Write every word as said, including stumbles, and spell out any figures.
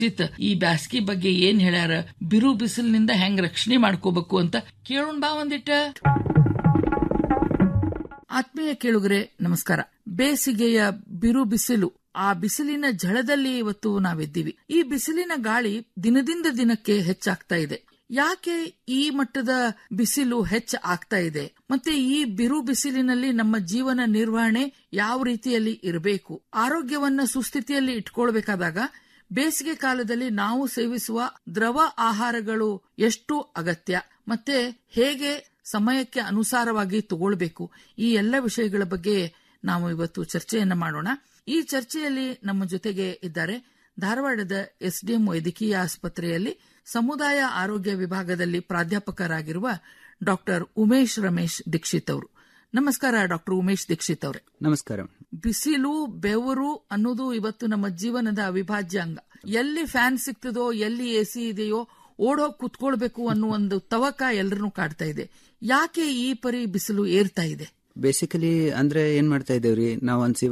ಈ ಬ್ಯಾಸ್ಗಿ ಬಗ್ಗೆ ಏನ್ ಹೇಳ್ಯಾರ, ಬಿರು ಬಿಸಿಲಿನಿಂದ ಹೆಂಗ್ ರಕ್ಷಣೆ ಮಾಡ್ಕೋಬೇಕು ಅಂತ ಕೇಳೋಣ ಬಾ ಒಂದಿಟ್ಟ. ಆತ್ಮೀಯ ಕೇಳುಗರೆ ನಮಸ್ಕಾರ. ಬೇಸಿಗೆಯ ಬಿರು ಬಿಸಿಲು, ಆ ಬಿಸಿಲಿನ ಝಳದಲ್ಲಿ ಇವತ್ತು ನಾವಿದ್ದೀವಿ. ಈ ಬಿಸಿಲಿನ ಗಾಳಿ ದಿನದಿಂದ ದಿನಕ್ಕೆ ಹೆಚ್ಚಾಗ್ತಾ ಇದೆ. ಯಾಕೆ ಈ ಮಟ್ಟದ ಬಿಸಿಲು ಹೆಚ್ಚ ಆಗ್ತಾ ಇದೆ, ಮತ್ತೆ ಈ ಬಿರು ಬಿಸಿಲಿನಲ್ಲಿ ನಮ್ಮ ಜೀವನ ನಿರ್ವಹಣೆ ಯಾವ ರೀತಿಯಲ್ಲಿ ಇರಬೇಕು, ಆರೋಗ್ಯವನ್ನ ಸುಸ್ಥಿತಿಯಲ್ಲಿ ಇಟ್ಕೊಳ್ಬೇಕಾದಾಗ ಬೇಸಿಗೆ ಕಾಲದಲ್ಲಿ ನಾವು ಸೇವಿಸುವ ದ್ರವ ಆಹಾರಗಳು ಎಷ್ಟು ಅಗತ್ಯ, ಮತ್ತೆ ಹೇಗೆ ಸಮಯಕ್ಕೆ ಅನುಸಾರವಾಗಿ ತಗೊಳ್ಬೇಕು, ಈ ಎಲ್ಲ ವಿಷಯಗಳ ಬಗ್ಗೆ ನಾವು ಇವತ್ತು ಚರ್ಚೆಯನ್ನ ಮಾಡೋಣ. ಈ ಚರ್ಚೆಯಲ್ಲಿ ನಮ್ಮ ಜೊತೆಗೆ ಇದ್ದಾರೆ ಧಾರವಾಡದ ಎಸ್ಡಿಎಂ ವೈದ್ಯಕೀಯ ಆಸ್ಪತ್ರೆಯಲ್ಲಿ ಸಮುದಾಯ ಆರೋಗ್ಯ ವಿಭಾಗದಲ್ಲಿ ಪ್ರಾಧ್ಯಾಪಕರಾಗಿರುವ ಡಾಕ್ಟರ್ ಉಮೇಶ್ ರಮೇಶ್ ದೀಕ್ಷಿತ್ ಅವರು. ನಮಸ್ಕಾರ ಡಾಕ್ಟರ್ ಉಮೇಶ್ ದೀಕ್ಷಿತ್ ಅವರೇ. ನಮಸ್ಕಾರ. ಬಿಸಿಲು, ಬೆವರು ಅನ್ನೋದು ಇವತ್ತು ನಮ್ಮ ಜೀವನದ ಅವಿಭಾಜ್ಯ ಅಂಗ. ಎಲ್ಲಿ ಫ್ಯಾನ್ ಸಿಗ್ತದೋ, ಎಲ್ಲಿ ಎಸಿ ಇದೆಯೋ ಓಡೋಗಿ ಕುತ್ಕೊಳ್ಬೇಕು ಅನ್ನೋ ಒಂದು ತವಕ ಎಲ್ಲರನ್ನೂ ಕಾಡ್ತಾ ಇದೆ. ಯಾಕೆ ಈ ಪರಿ ಬಿಸಿಲು ಏರ್ತಾ ಇದೆ? ಬೇಸಿಕಲಿ ಅಂದ್ರೆ ಏನ್ ಮಾಡ್ತಾ ಇದ್ದೇವ್ರಿ, ನಾವು ಒಂದ್